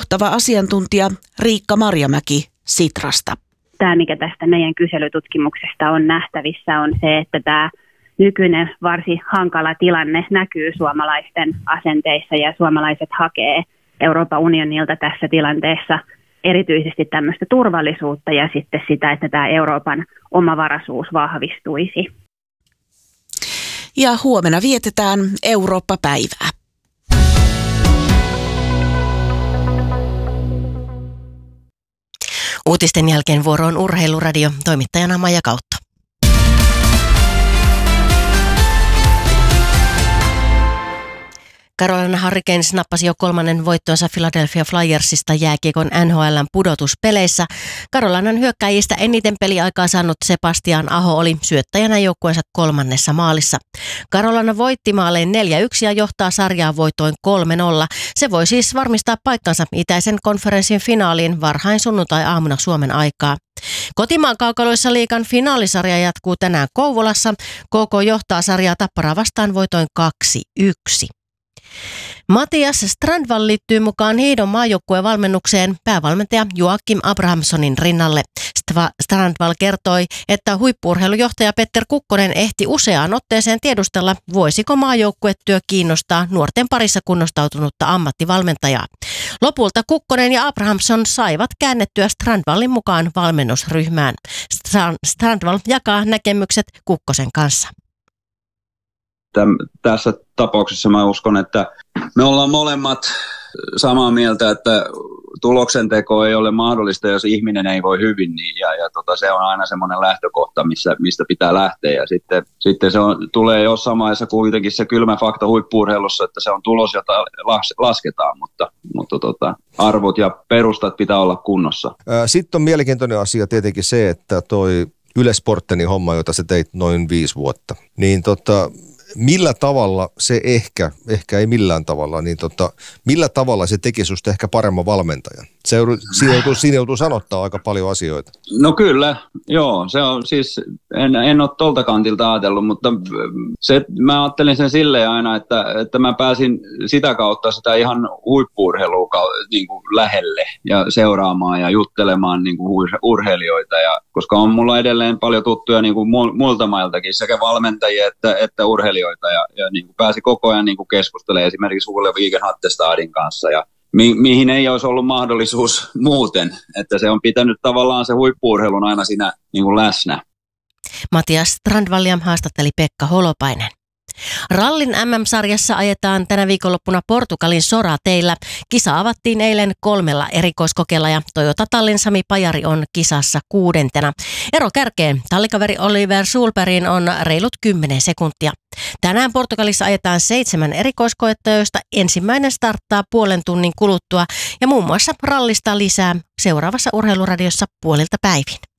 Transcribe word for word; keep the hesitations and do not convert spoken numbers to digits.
johtava asiantuntija Riikka Marjamäki Sitrasta. Tämä, mikä tästä meidän kyselytutkimuksesta on nähtävissä, on se, että tämä nykyinen varsin hankala tilanne näkyy suomalaisten asenteissa ja suomalaiset hakee Euroopan unionilta tässä tilanteessa erityisesti tämmöistä turvallisuutta ja sitten sitä, että tämä Euroopan omavaraisuus vahvistuisi. Ja huomenna vietetään Eurooppa-päivää. Uutisten jälkeen vuoro on Urheiluradio, toimittajana Maija Kautto. Carolina Hurricanes nappasi jo kolmannen voittonsa Philadelphia Flyersista jääkiekon N H L:n pudotuspeleissä. Carolinan hyökkäjistä eniten peliaikaa saanut Sebastian Aho oli syöttäjänä joukkueensa kolmannessa maalissa. Carolina voitti maalein neljä yksi ja johtaa sarjaa voitoin kolme nolla. Se voi siis varmistaa paikkansa itäisen konferenssin finaaliin varhain sunnuntai-aamuna Suomen aikaa. Kotimaan kaukaloissa liigan finaalisarja jatkuu tänään Kouvolassa. K K johtaa sarjaa Tapparaa vastaan voitoin kaksi yksi. Matias Strandvall liittyy mukaan hiidon maajoukkueen valmennukseen päävalmentaja Joakim Abrahamssonin rinnalle. Strandvall kertoi, että huippu-urheilujohtaja Petter Kukkonen ehti useaan otteeseen tiedustella, voisiko maajoukkuetyö kiinnostaa nuorten parissa kunnostautunutta ammattivalmentajaa. Lopulta Kukkonen ja Abrahamsson saivat käännettyä Strandvallin mukaan valmennusryhmään. Strandvall jakaa näkemykset Kukkosen kanssa. Täm, tässä tapauksessa mä uskon, että me ollaan molemmat samaa mieltä, että tuloksenteko ei ole mahdollista, jos ihminen ei voi hyvin, niin, ja, ja tota, se on aina semmoinen lähtökohta, missä, mistä pitää lähteä, ja sitten, sitten se on, tulee jossain vaiheessa kuitenkin se kylmä fakta huippu-urheilussa, että se on tulos, jota las, lasketaan, mutta, mutta tota, arvot ja perustat pitää olla kunnossa. Sitten on mielenkiintoinen asia tietenkin se, että toi Yle Sportenin homma, jota sä teit noin viisi vuotta, niin tota... Millä tavalla se ehkä, ehkä ei millään tavalla, niin tota, millä tavalla se teki susta ehkä paremman valmentajan? Se joutuu, siinä, joutuu, siinä joutuu sanottaa aika paljon asioita. No kyllä, joo. Se on siis, en, en ole tolta kantilta ajatellut, mutta se, mä ajattelin sen silleen aina, että, että mä pääsin sitä kautta sitä ihan huippu-urheilua niin kuin lähelle ja seuraamaan ja juttelemaan niin kuin urheilijoita. Ja, koska on mulla edelleen paljon tuttuja niin kuin muilta mailtakin, sekä valmentajia että, että urheilijoita. Ja, ja niin kuin pääsi koko ajan niin kuin keskustelemaan esimerkiksi Ole Viken Hattestadin kanssa ja Mi- mihin ei olisi ollut mahdollisuus muuten, että se on pitänyt tavallaan se huippu-urheilun aina siinä niin kuin läsnä. Matias Strandvallia haastatteli Pekka Holopainen. Rallin M M-sarjassa ajetaan tänä viikonloppuna Portugalin Sorateillä. Kisa avattiin eilen kolmella erikoiskokeella ja Toyota Tallin Sami Pajari on kisassa kuudentena. Ero kärkeen tallikaveri Oliver Sulperin on reilut kymmenen sekuntia. Tänään Portugalissa ajetaan seitsemän erikoiskoetta, joista ensimmäinen starttaa puolen tunnin kuluttua ja muun muassa rallista lisää seuraavassa Urheiluradiossa puolilta päivin.